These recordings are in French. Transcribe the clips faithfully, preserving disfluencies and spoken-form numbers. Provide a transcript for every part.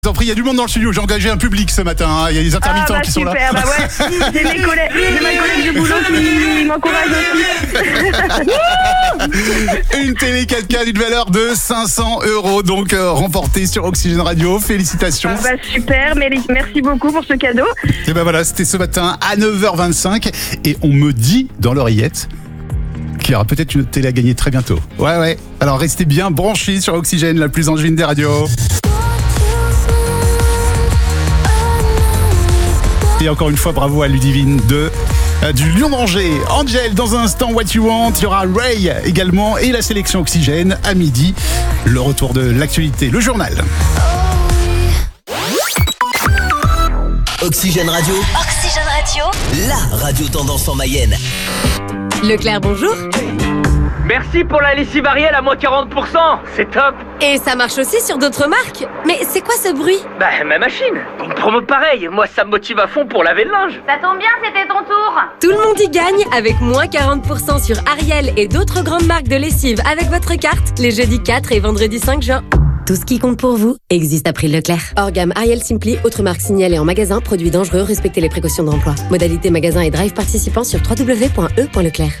Je vous en prie, il y a du monde dans le studio, j'ai engagé un public ce matin, hein. Il y a des intermittents ah bah qui super, sont là. Bah ouais, j'ai mes collègues, j'ai ma collègue de boulot qui m'encourage aussi. Une télé quatre K d'une valeur de cinq cents euros, donc euh, remportée sur Oxygène Radio, félicitations. Ah bah super, merci beaucoup pour ce cadeau. Et ben voilà, c'était ce matin à neuf heures vingt-cinq et on me dit dans l'oreillette qu'il y aura peut-être une télé à gagner très bientôt. Ouais ouais, alors restez bien branchés sur Oxygène, la plus angevine des radios. Et encore une fois, bravo à Ludivine de euh, du Lyon d'Angers. Angel, dans un instant, What You Want. Il y aura Ray également et la sélection Oxygène à midi. Le retour de l'actualité, le journal. Oxygène Radio. Oxygène Radio. La radio tendance en Mayenne. Leclerc, bonjour. Merci pour la lessive Ariel à moins quarante pour cent, c'est top. Et ça marche aussi sur d'autres marques. Mais c'est quoi ce bruit? Bah ma machine, une promo pareille, moi ça me motive à fond pour laver le linge. Ça tombe bien, c'était ton tour. Tout le monde y gagne avec moins quarante pour cent sur Ariel et d'autres grandes marques de lessive avec votre carte les jeudis quatre et vendredi cinq juin. Tout ce qui compte pour vous existe à prix Leclerc. Hors gamme Ariel Simply, autre marque signalée en magasin, produits dangereux, respectez les précautions d'emploi. Modalité magasin et drive participant sur w w w point e point leclerc.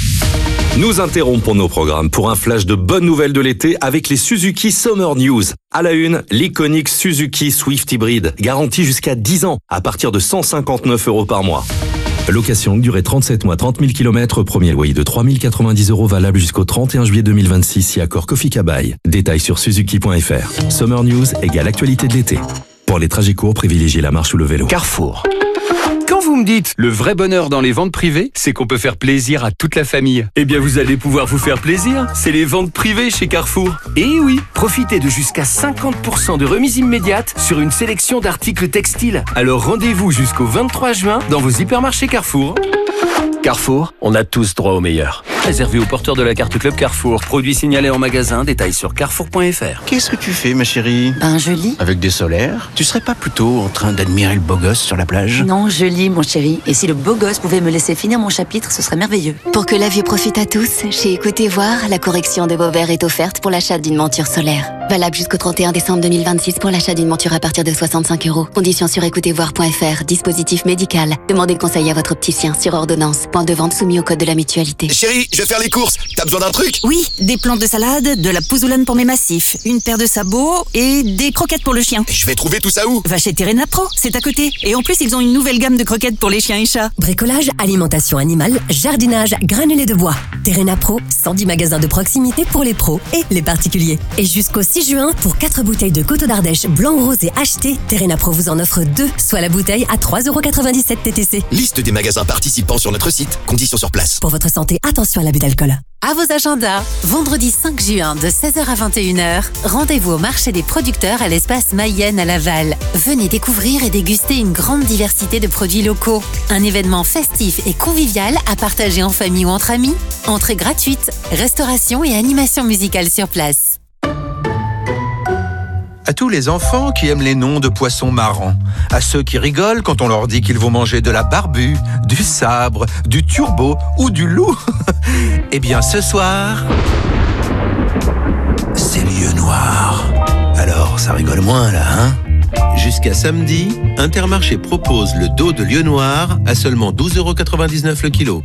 Nous interrompons nos programmes pour un flash de bonnes nouvelles de l'été avec les Suzuki Summer News. À la une, l'iconique Suzuki Swift Hybrid, garantie jusqu'à dix ans, à partir de cent cinquante-neuf euros par mois. Location, durée trente-sept mois, trente mille kilomètres, premier loyer de trois mille quatre-vingt-dix euros valable jusqu'au trente et un juillet deux mille vingt-six, si accord Kofi Kabai. Détails sur suzuki point f r. Summer News égale actualité de l'été. Pour les trajets courts, privilégiez la marche ou le vélo. Carrefour. Quand vous me dites le vrai bonheur dans les ventes privées, c'est qu'on peut faire plaisir à toute la famille. Eh bien, vous allez pouvoir vous faire plaisir. C'est les ventes privées chez Carrefour. Et oui, profitez de jusqu'à cinquante pour cent de remise immédiate sur une sélection d'articles textiles. Alors rendez-vous jusqu'au vingt-trois juin dans vos hypermarchés Carrefour. Carrefour, on a tous droit au meilleur. Réservé aux porteurs de la carte Club Carrefour. Produit signalé en magasin. Détails sur carrefour point f r. Qu'est-ce que tu fais, ma chérie? Ben, je lis. Avec des solaires? Tu serais pas plutôt en train d'admirer le beau gosse sur la plage? Non, je lis, mon chéri. Et si le beau gosse pouvait me laisser finir mon chapitre, ce serait merveilleux. Pour que la vue profite à tous, chez Écoutez Voir, la correction de vos verres est offerte pour l'achat d'une monture solaire. Valable jusqu'au trente et un décembre deux mille vingt-six pour l'achat d'une monture à partir de soixante-cinq euros. Conditions sur écoutez voir point f r. Dispositif médical. Demandez conseil à votre opticien sur ordonnance. Point de vente soumis au code de la mutualité. Chérie, je vais faire les courses. T'as besoin d'un truc? Oui, des plantes de salade, de la pouzoulane pour mes massifs, une paire de sabots et des croquettes pour le chien. Et je vais trouver tout ça où? Va chez Terrena Pro, c'est à côté. Et en plus, ils ont une nouvelle gamme de croquettes pour les chiens et chats. Bricolage, alimentation animale, jardinage, granulés de bois. Terrena Pro, cent dix magasins de proximité pour les pros et les particuliers. Et jusqu'au six juin, pour quatre bouteilles de Coteau d'Ardèche blanc rose et achetées, Terrena Pro vous en offre deux, soit la bouteille à trois euros quatre-vingt-dix-sept T T C. Liste des magasins participants sur notre site. Conditions sur place. Pour votre santé, attention à l'abus d'alcool. À vos agendas, vendredi cinq juin de seize heures à vingt et une heures, rendez-vous au marché des producteurs à l'espace Mayenne à Laval. Venez découvrir et déguster une grande diversité de produits locaux. Un événement festif et convivial à partager en famille ou entre amis. Entrée gratuite, restauration et animation musicale sur place. À tous les enfants qui aiment les noms de poissons marrants, à ceux qui rigolent quand on leur dit qu'ils vont manger de la barbue, du sabre, du turbo ou du loup. Eh bien ce soir, c'est lieu noir. Alors ça rigole moins là, hein? Jusqu'à samedi, Intermarché propose le dos de lieu noir à seulement douze euros quatre-vingt-dix-neuf le kilo.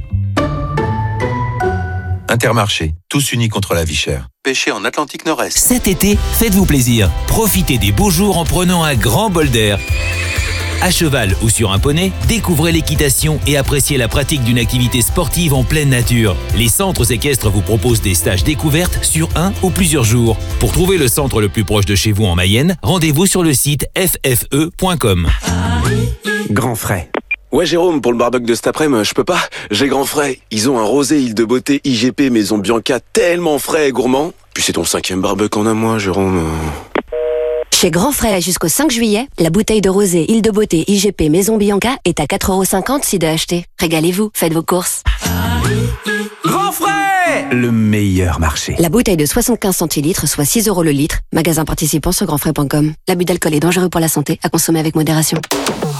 Intermarché, tous unis contre la vie chère. Pêché en Atlantique Nord-Est. Cet été, faites-vous plaisir. Profitez des beaux jours en prenant un grand bol d'air. À cheval ou sur un poney, découvrez l'équitation et appréciez la pratique d'une activité sportive en pleine nature. Les centres équestres vous proposent des stages découvertes sur un ou plusieurs jours. Pour trouver le centre le plus proche de chez vous en Mayenne, rendez-vous sur le site f f e point com. Grand frais. Ouais Jérôme, pour le barbecue de cet après-midi, je peux pas. J'ai Grand Frais. Ils ont un rosé île de beauté I G P Maison Bianca tellement frais et gourmand. Puis c'est ton cinquième barbecue en un mois, Jérôme. Chez Grand Frais jusqu'au cinq juillet, la bouteille de rosé île de beauté I G P Maison Bianca est à quatre euros cinquante si de acheter. Régalez-vous, faites vos courses. Grand Frais, le meilleur marché. La bouteille de soixante-quinze centilitres, soit six euros le litre. Magasin participant sur grand frais point com. L'abus d'alcool est dangereux pour la santé, à consommer avec modération.